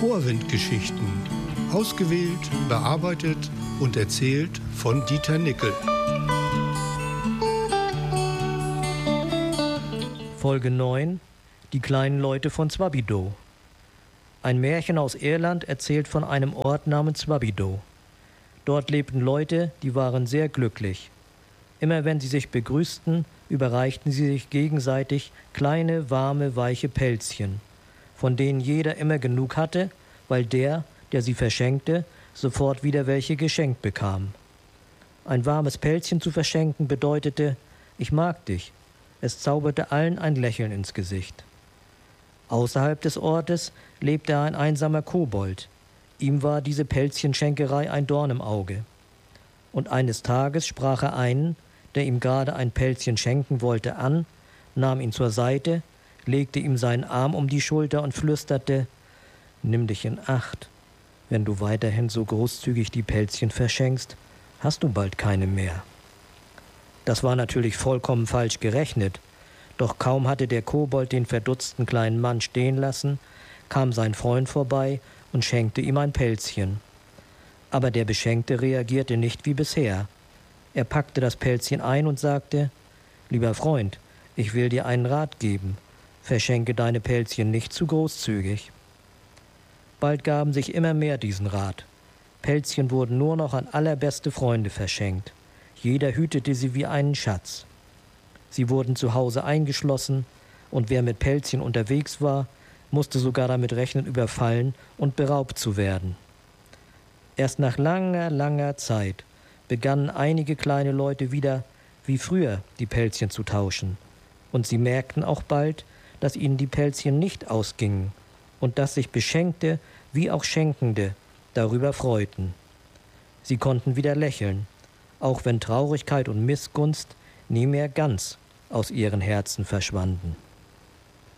Chorwindgeschichten. Ausgewählt, bearbeitet und erzählt von Dieter Nickel. Folge 9: Die kleinen Leute von Zwabido. Ein Märchen aus Irland erzählt von einem Ort namens Zwabido. Dort lebten Leute, die waren sehr glücklich. Immer wenn sie sich begrüßten, überreichten sie sich gegenseitig kleine, warme, weiche Pelzchen, von denen jeder immer genug hatte, weil der sie verschenkte, sofort wieder welche geschenkt bekam. Ein warmes Pelzchen zu verschenken bedeutete: Ich mag dich. Es zauberte allen ein Lächeln ins Gesicht. Außerhalb des Ortes lebte ein einsamer Kobold. Ihm war diese Pelzchenschenkerei ein Dorn im Auge. Und eines Tages sprach er einen, der ihm gerade ein Pelzchen schenken wollte, an, nahm ihn zur Seite, legte ihm seinen Arm um die Schulter und flüsterte: Nimm dich in Acht. Wenn du weiterhin so großzügig die Pelzchen verschenkst, hast du bald keine mehr. Das war natürlich vollkommen falsch gerechnet, doch kaum hatte der Kobold den verdutzten kleinen Mann stehen lassen, kam sein Freund vorbei und schenkte ihm ein Pelzchen. Aber der Beschenkte reagierte nicht wie bisher. Er packte das Pelzchen ein und sagte: Lieber Freund, ich will dir einen Rat geben. Verschenke deine Pelzchen nicht zu großzügig. Bald gaben sich immer mehr diesen Rat. Pelzchen wurden nur noch an allerbeste Freunde verschenkt. Jeder hütete sie wie einen Schatz. Sie wurden zu Hause eingeschlossen, und wer mit Pelzchen unterwegs war, musste sogar damit rechnen, überfallen und beraubt zu werden. Erst nach langer, langer Zeit begannen einige kleine Leute wieder, wie früher, die Pelzchen zu tauschen. Und sie merkten auch bald, dass ihnen die Pelzchen nicht ausgingen und dass sich Beschenkte wie auch Schenkende darüber freuten. Sie konnten wieder lächeln, auch wenn Traurigkeit und Missgunst nie mehr ganz aus ihren Herzen verschwanden.